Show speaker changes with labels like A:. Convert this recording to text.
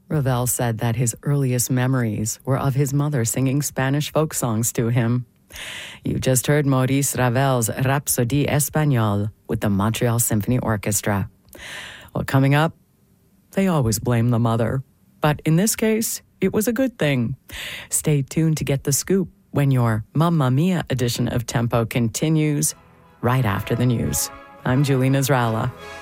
A: Ravel said that his earliest memories were of his mother singing Spanish folk songs to him. You just heard Maurice Ravel's Rhapsodie Espagnole with the Montreal Symphony Orchestra. Well, coming up, they always blame the mother. But in this case, it was a good thing. Stay tuned to get the scoop when your Mamma Mia edition of Tempo continues right after the news. I'm Julie Nasrallah.